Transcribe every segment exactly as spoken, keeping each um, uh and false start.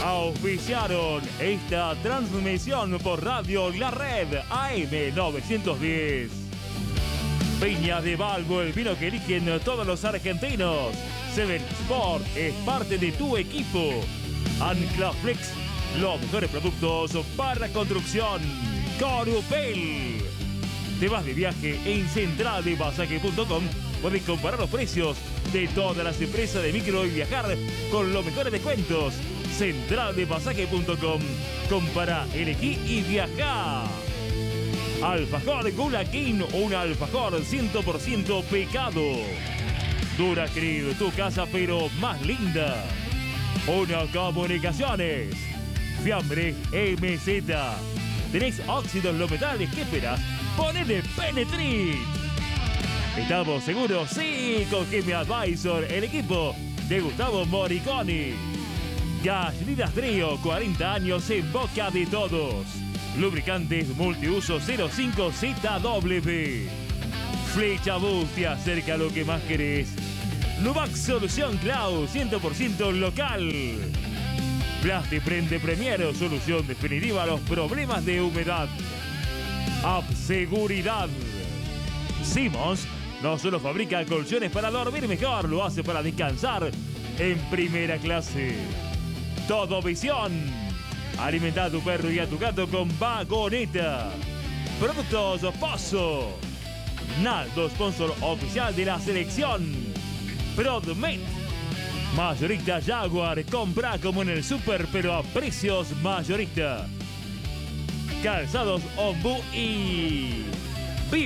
auspiciaron esta transmisión por Radio La Red A M novecientos diez. Viña de Balbo, el vino que eligen todos los argentinos. Seven Sport es parte de tu equipo. Anclaflex, los mejores productos para construcción. Corupel. Te vas de viaje en central de pasaje punto com. Podés comparar los precios de todas las empresas de micro y viajar con los mejores descuentos. central de pasaje punto com. Compara, elegí y viajá. Alfajor Gula King, un alfajor cien por ciento pecado. Duracrid, tu casa pero más linda. Uno Comunicaciones. Fiambre M Z. ¿Tenés óxidos los metales? ¿Qué esperás? ¡Ponele Penetrit! ¿Estamos seguros? Sí, con G M Advisor, el equipo de Gustavo Moriconi. Gallinitas Trio, cuarenta años en boca de todos. Lubricantes multiuso cero cinco Z W. Flecha Bus te acerca lo que más querés. Lubac Solución Cloud, cien por ciento local. Plastiprende Premier, solución definitiva a los problemas de humedad. Seguridad. Simmons no solo fabrica colchones para dormir mejor, lo hace para descansar en primera clase. Todo Visión. Alimenta a tu perro y a tu gato con Vagoneta. Productos Pozo. Naldo, sponsor oficial de la selección. Prodmet. Mayorista Jaguar, compra como en el super pero a precios mayorista. Calzados Ombu y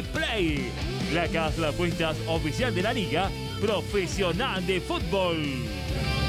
B-Play, la casa de apuestas oficial de la Liga Profesional de Fútbol.